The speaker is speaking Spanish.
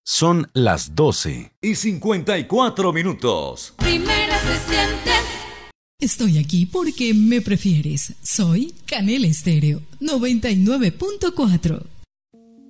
Son las 12:54. Primera se siente. Estoy aquí porque me prefieres. Soy Canela Estéreo 99.4.